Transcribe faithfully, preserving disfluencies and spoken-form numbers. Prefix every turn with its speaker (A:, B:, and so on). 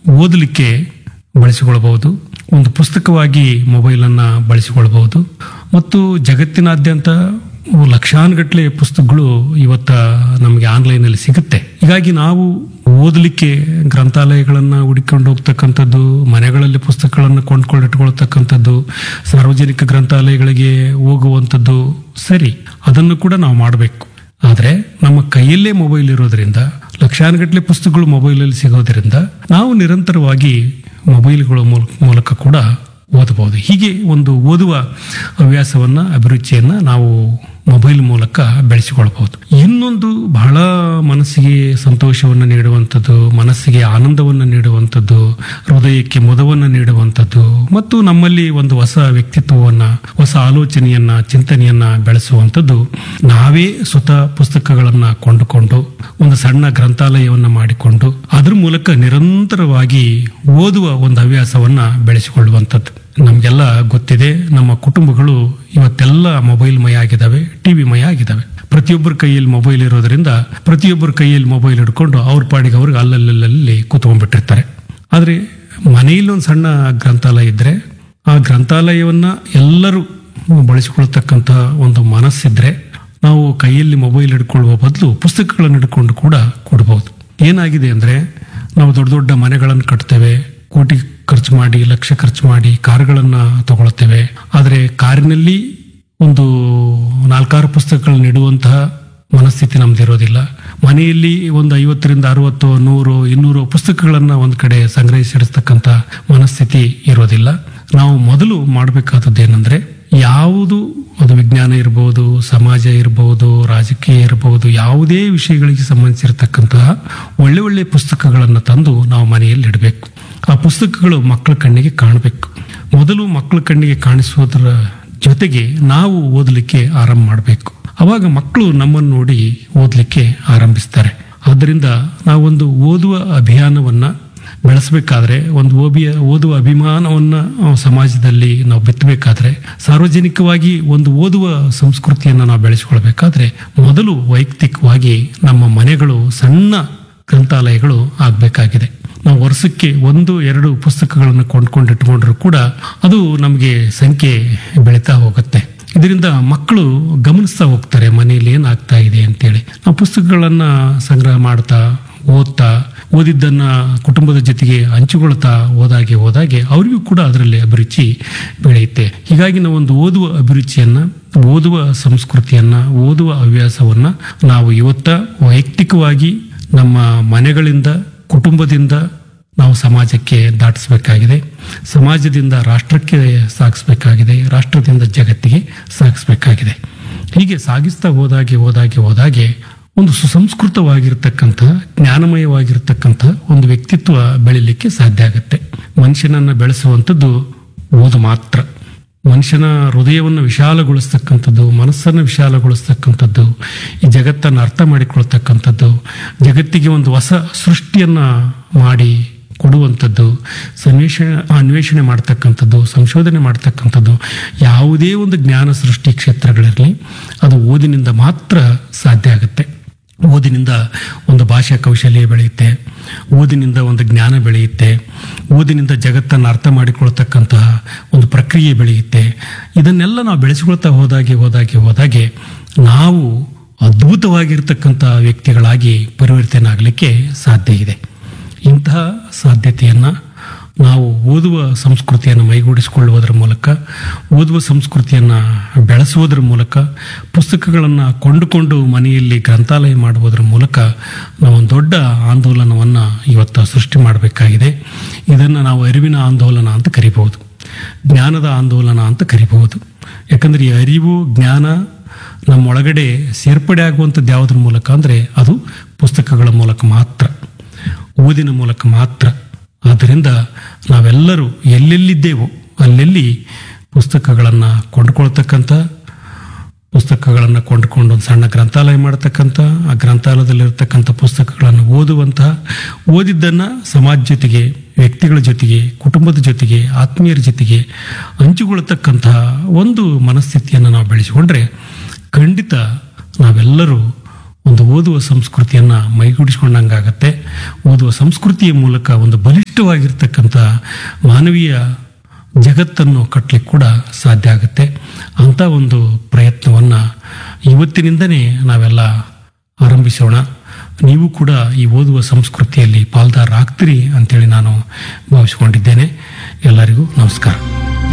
A: ಓದಲಿಕ್ಕೆ ಬಳಸಿಕೊಳ್ಳಬಹುದು, ಒಂದು ಪುಸ್ತಕವಾಗಿ ಮೊಬೈಲನ್ನು ಬಳಸಿಕೊಳ್ಳಬಹುದು. ಮತ್ತು ಜಗತ್ತಿನಾದ್ಯಂತ ಲಕ್ಷಾನುಗಟ್ಟಲೆ ಪುಸ್ತಕಗಳು ಇವತ್ತ ನಮಗೆ ಆನ್ಲೈನಲ್ಲಿ ಸಿಗುತ್ತೆ. ಹೀಗಾಗಿ ನಾವು ಓದಲಿಕ್ಕೆ ಗ್ರಂಥಾಲಯಗಳನ್ನು ಹುಡುಕೊಂಡು ಹೋಗ್ತಕ್ಕಂಥದ್ದು, ಮನೆಗಳಲ್ಲಿ ಪುಸ್ತಕಗಳನ್ನು ಕೊಂಡ್ಕೊಂಡಿಟ್ಕೊಳ್ತಕ್ಕಂಥದ್ದು, ಸಾರ್ವಜನಿಕ ಗ್ರಂಥಾಲಯಗಳಿಗೆ ಹೋಗುವಂಥದ್ದು ಸರಿ, ಅದನ್ನು ಕೂಡ ನಾವು ಮಾಡಬೇಕು. ಆದರೆ ನಮ್ಮ ಕೈಯಲ್ಲೇ ಮೊಬೈಲ್ ಇರೋದ್ರಿಂದ, ಲಕ್ಷಾನುಗಟ್ಟಲೆ ಪುಸ್ತಕಗಳು ಮೊಬೈಲಲ್ಲಿ ಸಿಗೋದ್ರಿಂದ ನಾವು ನಿರಂತರವಾಗಿ ಮೊಬೈಲ್ಗಳ ಮೂಲಕ ಕೂಡ ಓದಬಹುದು. ಹೀಗೆ ಒಂದು ಓದುವ ಹವ್ಯಾಸವನ್ನ, ಅಭಿರುಚಿಯನ್ನ ನಾವು ಮೊಬೈಲ್ ಮೂಲಕ ಬೆಳೆಸಿಕೊಳ್ಬಹುದು. ಇನ್ನೊಂದು ಬಹಳ ಮನಸ್ಸಿಗೆ ಸಂತೋಷವನ್ನು ನೀಡುವಂಥದ್ದು, ಮನಸ್ಸಿಗೆ ಆನಂದವನ್ನು ನೀಡುವಂಥದ್ದು, ಹೃದಯಕ್ಕೆ ಮುದವನ್ನು ನೀಡುವಂಥದ್ದು ಮತ್ತು ನಮ್ಮಲ್ಲಿ ಒಂದು ಹೊಸ ವ್ಯಕ್ತಿತ್ವವನ್ನ, ಹೊಸ ಆಲೋಚನೆಯನ್ನ, ಚಿಂತನೆಯನ್ನ ಬೆಳೆಸುವಂಥದ್ದು ನಾವೇ ಸ್ವತಃ ಪುಸ್ತಕಗಳನ್ನ ಕೊಂಡುಕೊಂಡು ಒಂದು ಸಣ್ಣ ಗ್ರಂಥಾಲಯವನ್ನ ಮಾಡಿಕೊಂಡು ಅದ್ರ ಮೂಲಕ ನಿರಂತರವಾಗಿ ಓದುವ ಒಂದು ಹವ್ಯಾಸವನ್ನ ಬೆಳೆಸಿಕೊಳ್ಳುವಂಥದ್ದು. ನಮಗೆಲ್ಲ ಗೊತ್ತಿದೆ, ನಮ್ಮ ಕುಟುಂಬಗಳು ಇವತ್ತೆಲ್ಲ ಮೊಬೈಲ್ ಮಯ ಆಗಿದ್ದಾವೆ, ಟಿವಿ ಮಯ ಆಗಿದ್ದಾವೆ. ಪ್ರತಿಯೊಬ್ಬರ ಕೈಯಲ್ಲಿ ಮೊಬೈಲ್ ಇರೋದ್ರಿಂದ ಪ್ರತಿಯೊಬ್ಬರ ಕೈಯಲ್ಲಿ ಮೊಬೈಲ್ ಹಿಡ್ಕೊಂಡು ಅವ್ರ ಪಾಡಿಗೆ ಅವ್ರಿಗೆ ಅಲ್ಲಲ್ಲಲ್ಲಿ ಕೂತ್ಕೊಂಡ್ಬಿಟ್ಟಿರ್ತಾರೆ. ಆದರೆ ಮನೆಯಲ್ಲಿ ಒಂದು ಸಣ್ಣ ಗ್ರಂಥಾಲಯ ಇದ್ರೆ, ಆ ಗ್ರಂಥಾಲಯವನ್ನ ಎಲ್ಲರೂ ಬಳಸಿಕೊಳ್ತಕ್ಕಂಥ ಒಂದು ಮನಸ್ಸಿದ್ರೆ ನಾವು ಕೈಯಲ್ಲಿ ಮೊಬೈಲ್ ಹಿಡ್ಕೊಳ್ಳುವ ಬದಲು ಪುಸ್ತಕಗಳನ್ನು ಹಿಡ್ಕೊಂಡು ಕೂಡ ಕೊಡಬಹುದು. ಏನಾಗಿದೆ ಅಂದ್ರೆ, ನಾವು ದೊಡ್ಡ ದೊಡ್ಡ ಮನೆಗಳನ್ನು ಕಟ್ತೇವೆ, ಕೋಟಿ ಖರ್ಚು ಮಾಡಿ, ಲಕ್ಷ ಖರ್ಚು ಮಾಡಿ ಕಾರುಗಳನ್ನ ತಗೊಳ್ತೇವೆ. ಆದರೆ ಕಾರಿನಲ್ಲಿ ಒಂದು ನಾಲ್ಕಾರು ಪುಸ್ತಕಗಳನ್ನ ಇಡುವಂತಹ ಮನಸ್ಥಿತಿ ನಮ್ದಿರೋದಿಲ್ಲ. ಮನೆಯಲ್ಲಿ ಒಂದು ಐವತ್ತರಿಂದ ಅರವತ್ತು, ನೂರು, ಇನ್ನೂರು ಪುಸ್ತಕಗಳನ್ನ ಒಂದು ಕಡೆ ಸಂಗ್ರಹಿಸಿಡ್ತಕ್ಕಂಥ ಮನಸ್ಥಿತಿ ಇರೋದಿಲ್ಲ. ನಾವು ಮೊದಲು ಮಾಡಬೇಕಾದದ್ದು ಏನಂದ್ರೆ, ಯಾವುದು ಅದು ವಿಜ್ಞಾನ ಇರಬಹುದು, ಸಮಾಜ ಇರಬಹುದು, ರಾಜಕೀಯ ಇರಬಹುದು, ಯಾವುದೇ ವಿಷಯಗಳಿಗೆ ಸಂಬಂಧಿಸಿರತಕ್ಕಂತಹ ಒಳ್ಳೆ ಒಳ್ಳೆ ಪುಸ್ತಕಗಳನ್ನು ತಂದು ನಾವು ಮನೆಯಲ್ಲಿ ಇಡಬೇಕು. ಆ ಪುಸ್ತಕಗಳು ಮಕ್ಕಳ ಕಣ್ಣಿಗೆ ಕಾಣಬೇಕು. ಮೊದಲು ಮಕ್ಕಳ ಕಣ್ಣಿಗೆ ಕಾಣಿಸುವುದರ ಜೊತೆಗೆ ನಾವು ಓದಲಿಕ್ಕೆ ಆರಂಭ ಮಾಡಬೇಕು. ಅವಾಗ ಮಕ್ಕಳು ನಮ್ಮನ್ನು ನೋಡಿ ಓದಲಿಕ್ಕೆ ಆರಂಭಿಸ್ತಾರೆ. ಆದ್ದರಿಂದ ನಾವೊಂದು ಓದುವ ಅಭಿಯಾನವನ್ನ ಬೆಳೆಸಬೇಕಾದ್ರೆ, ಒಂದು ಓಬಿಯ ಓದುವ ಅಭಿಮಾನವನ್ನ ಸಮಾಜದಲ್ಲಿ ನಾವು ಬಿತ್ತಬೇಕಾದ್ರೆ, ಸಾರ್ವಜನಿಕವಾಗಿ ಒಂದು ಓದುವ ಸಂಸ್ಕೃತಿಯನ್ನು ನಾವು ಬೆಳೆಸಿಕೊಳ್ಬೇಕಾದ್ರೆ ಮೊದಲು ವೈಯಕ್ತಿಕವಾಗಿ ನಮ್ಮ ಮನೆಗಳು ಸಣ್ಣ ಗ್ರಂಥಾಲಯಗಳು ಆಗಬೇಕಾಗಿದೆ. ನಾವು ವರ್ಷಕ್ಕೆ ಒಂದು ಎರಡು ಪುಸ್ತಕಗಳನ್ನು ಕೊಂಡ್ಕೊಂಡಿಟ್ಕೊಂಡ್ರು ಕೂಡ ಅದು ನಮಗೆ ಸಂಖ್ಯೆ ಬೆಳೀತಾ ಹೋಗುತ್ತೆ. ಇದರಿಂದ ಮಕ್ಕಳು ಗಮನಿಸ್ತಾ ಹೋಗ್ತಾರೆ ಮನೆಯಲ್ಲಿ ಏನಾಗ್ತಾ ಇದೆ ಅಂತೇಳಿ. ನಾವು ಪುಸ್ತಕಗಳನ್ನ ಸಂಗ್ರಹ ಮಾಡ್ತಾ, ಓದ್ತಾ, ಓದಿದ್ದನ್ನ ಕುಟುಂಬದ ಜೊತೆಗೆ ಹಂಚಿಕೊಳ್ತಾ ಹೋದಾಗೆ ಹೋದಾಗೆ ಅವರಿಗೂ ಕೂಡ ಅದರಲ್ಲಿ ಅಭಿರುಚಿ ಬೆಳೆಯುತ್ತೆ. ಹೀಗಾಗಿ ನಾವು ಒಂದು ಓದುವ ಅಭಿರುಚಿಯನ್ನ, ಓದುವ ಸಂಸ್ಕೃತಿಯನ್ನ, ಓದುವ ಹವ್ಯಾಸವನ್ನ ನಾವು ಇವತ್ತ ವೈಯಕ್ತಿಕವಾಗಿ ನಮ್ಮ ಮನೆಗಳಿಂದ, ಕುಟುಂಬದಿಂದ ನಾವು ಸಮಾಜಕ್ಕೆ ದಾಟಿಸಬೇಕಾಗಿದೆ, ಸಮಾಜದಿಂದ ರಾಷ್ಟ್ರಕ್ಕೆ ಸಾಗಿಸಬೇಕಾಗಿದೆ, ರಾಷ್ಟ್ರದಿಂದ ಜಗತ್ತಿಗೆ ಸಾಗಿಸಬೇಕಾಗಿದೆ. ಹೀಗೆ ಸಾಗಿಸ್ತಾ ಹೋದಾಗೆ ಹೋದಾಗೆ ಹೋದಾಗೆ ಒಂದು ಸುಸಂಸ್ಕೃತವಾಗಿರ್ತಕ್ಕಂಥ, ಜ್ಞಾನಮಯವಾಗಿರ್ತಕ್ಕಂಥ ಒಂದು ವ್ಯಕ್ತಿತ್ವ ಬೆಳಿಲಿಕ್ಕೆ ಸಾಧ್ಯ ಆಗುತ್ತೆ. ಮನುಷ್ಯನನ್ನ ಬೆಳೆಸುವಂಥದ್ದು ಓದು ಮಾತ್ರ. ಮನುಷ್ಯನ ಹೃದಯವನ್ನು ವಿಶಾಲಗೊಳಿಸ್ತಕ್ಕಂಥದ್ದು, ಮನಸ್ಸನ್ನು ವಿಶಾಲಗೊಳಿಸ್ತಕ್ಕಂಥದ್ದು, ಈ ಜಗತ್ತನ್ನು ಅರ್ಥ ಮಾಡಿಕೊಳ್ತಕ್ಕಂಥದ್ದು, ಜಗತ್ತಿಗೆ ಒಂದು ಹೊಸ ಸೃಷ್ಟಿಯನ್ನ ಮಾಡಿ ಕೊಡುವಂಥದ್ದು, ಸನ್ವೇಷಣೆ ಅನ್ವೇಷಣೆ ಮಾಡ್ತಕ್ಕಂಥದ್ದು, ಸಂಶೋಧನೆ ಮಾಡ್ತಕ್ಕಂಥದ್ದು, ಯಾವುದೇ ಒಂದು ಜ್ಞಾನ ಸೃಷ್ಟಿ ಕ್ಷೇತ್ರಗಳಿರಲಿ ಅದು ಓದಿನಿಂದ ಮಾತ್ರ ಸಾಧ್ಯ ಆಗುತ್ತೆ. ಓದಿನಿಂದ ಒಂದು ಭಾಷಾ ಕೌಶಲ್ಯ ಬೆಳೆಯುತ್ತೆ, ಓದಿನಿಂದ ಒಂದು ಜ್ಞಾನ ಬೆಳೆಯುತ್ತೆ, ಓದಿನಿಂದ ಜಗತ್ತನ್ನು ಅರ್ಥ ಮಾಡಿಕೊಳ್ತಕ್ಕಂತಹ ಒಂದು ಪ್ರಕ್ರಿಯೆ ಬೆಳೆಯುತ್ತೆ. ಇದನ್ನೆಲ್ಲ ನಾವು ಬೆಳೆಸಿಕೊಳ್ತಾ ಹೋದಾಗೆ ಹೋದಾಗೆ ಹೋದಾಗೆ ನಾವು ಅದ್ಭುತವಾಗಿರ್ತಕ್ಕಂಥ ವ್ಯಕ್ತಿಗಳಾಗಿ ಪರಿವರ್ತನೆ ಆಗಲಿಕ್ಕೆ ಸಾಧ್ಯ ಇದೆ. ಇಂತಹ ಸಾಧ್ಯತೆಯನ್ನು ನಾವು ಓದುವ ಸಂಸ್ಕೃತಿಯನ್ನು ಮೈಗೂಡಿಸಿಕೊಳ್ಳುವುದರ ಮೂಲಕ, ಓದುವ ಸಂಸ್ಕೃತಿಯನ್ನು ಬೆಳೆಸುವುದರ ಮೂಲಕ, ಪುಸ್ತಕಗಳನ್ನು ಕೊಂಡುಕೊಂಡು ಮನೆಯಲ್ಲಿ ಗ್ರಂಥಾಲಯ ಮಾಡುವುದರ ಮೂಲಕ ನಾವೊಂದು ದೊಡ್ಡ ಆಂದೋಲನವನ್ನು ಇವತ್ತು ಸೃಷ್ಟಿ ಮಾಡಬೇಕಾಗಿದೆ. ಇದನ್ನು ನಾವು ಅರಿವಿನ ಆಂದೋಲನ ಅಂತ ಕರಿಬಹುದು, ಜ್ಞಾನದ ಆಂದೋಲನ ಅಂತ ಕರಿಬಹುದು. ಯಾಕಂದರೆ ಈ ಅರಿವು, ಜ್ಞಾನ ನಮ್ಮೊಳಗಡೆ ಸೇರ್ಪಡೆ ಆಗುವಂಥದ್ದು ಯಾವುದ್ರ ಮೂಲಕ ಅಂದರೆ ಅದು ಪುಸ್ತಕಗಳ ಮೂಲಕ ಮಾತ್ರ, ಓದಿನ ಮೂಲಕ ಮಾತ್ರ. ಆದ್ದರಿಂದ ನಾವೆಲ್ಲರೂ ಎಲ್ಲೆಲ್ಲಿದ್ದೇವೋ ಅಲ್ಲೆಲ್ಲಿ ಪುಸ್ತಕಗಳನ್ನು ಕೊಂಡುಕೊಳ್ತಕ್ಕಂಥ, ಪುಸ್ತಕಗಳನ್ನು ಕೊಂಡುಕೊಂಡು ಒಂದು ಸಣ್ಣ ಗ್ರಂಥಾಲಯ ಮಾಡತಕ್ಕಂಥ, ಆ ಗ್ರಂಥಾಲಯದಲ್ಲಿರ್ತಕ್ಕಂಥ ಪುಸ್ತಕಗಳನ್ನು ಓದುವಂತಹ, ಓದಿದ್ದನ್ನು ಸಮಾಜ ಜೊತೆಗೆ, ವ್ಯಕ್ತಿಗಳ ಜೊತೆಗೆ, ಕುಟುಂಬದ ಜೊತೆಗೆ, ಆತ್ಮೀಯರ ಜೊತೆಗೆ ಹಂಚಿಕೊಳ್ತಕ್ಕಂತಹ ಒಂದು ಮನಸ್ಥಿತಿಯನ್ನು ನಾವು ಬೆಳೆಸಿಕೊಂಡ್ರೆ ಖಂಡಿತ ನಾವೆಲ್ಲರೂ ಒಂದು ಓದುವ ಸಂಸ್ಕೃತಿಯನ್ನು ಮೈಗೂಡಿಸಿಕೊಂಡಂಗಾಗತ್ತೆ. ಓದುವ ಸಂಸ್ಕೃತಿಯ ಮೂಲಕ ಒಂದು ಬಲಿಷ್ಠವಾಗಿರ್ತಕ್ಕಂಥ ಮಾನವೀಯ ಜಗತ್ತನ್ನು ಕಟ್ಟಲಿಕ್ಕೆ ಕೂಡ ಸಾಧ್ಯ ಆಗುತ್ತೆ. ಅಂಥ ಒಂದು ಪ್ರಯತ್ನವನ್ನು ಇವತ್ತಿನಿಂದನೇ ನಾವೆಲ್ಲ ಆರಂಭಿಸೋಣ. ನೀವು ಕೂಡ ಈ ಓದುವ ಸಂಸ್ಕೃತಿಯಲ್ಲಿ ಪಾಲ್ದಾರರಾಗ್ತೀರಿ ಅಂತೇಳಿ ನಾನು ಭಾವಿಸಿಕೊಂಡಿದ್ದೇನೆ. ಎಲ್ಲರಿಗೂ ನಮಸ್ಕಾರ.